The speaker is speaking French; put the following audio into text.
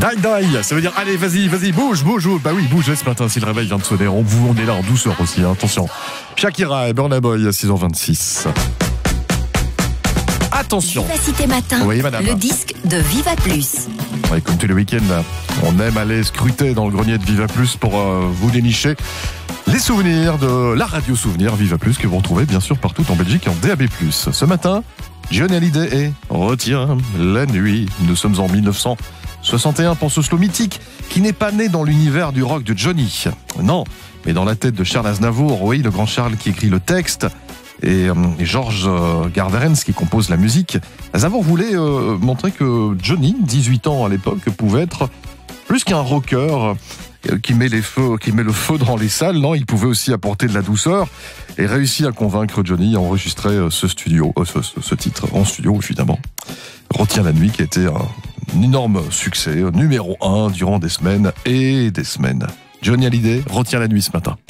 Die, ça veut dire allez, vas-y, bouge. Bah oui, bouge ce matin si le réveil vient de sonner. On est là en douceur aussi, hein, attention. Shakira et Burna Boy à 6h26. Attention. Vivacité Matin, Oui, madame. le disque de Viva Plus. Ouais, comme tous les week-ends, on aime aller scruter dans le grenier de Viva Plus pour vous dénicher les souvenirs de la radio souvenir Viva Plus que vous retrouvez bien sûr partout en Belgique en DAB+. Ce matin, Johnny Hallyday et Retiens la nuit. Nous sommes en 1961 pour ce slow mythique qui n'est pas né dans l'univers du rock de Johnny. Non, mais dans la tête de Charles Aznavour, oui, le grand Charles qui écrit le texte, et Georges Garverens qui compose la musique. Aznavour voulait montrer que Johnny, 18 ans à l'époque, pouvait être plus qu'un rocker qui met le feu dans les salles. Non, il pouvait aussi apporter de la douceur et réussit à convaincre Johnny à enregistrer ce titre en studio, évidemment. Retiens la nuit, qui a été un énorme succès, numéro 1 durant des semaines et des semaines. Johnny Hallyday, Retiens la nuit ce matin.